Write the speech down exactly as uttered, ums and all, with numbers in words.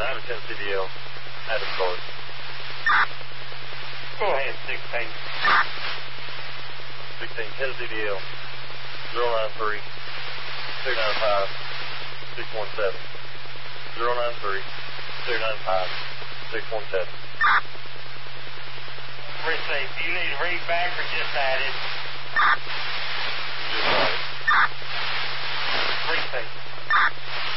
nine ten C D L. Adam Card. Go ahead, sixteen. sixteen ten C D L. zero nine three two nine five six one seven. zero nine three two nine five six one seven. Receive. Do you need to read back or just add it? Just got it. Receive.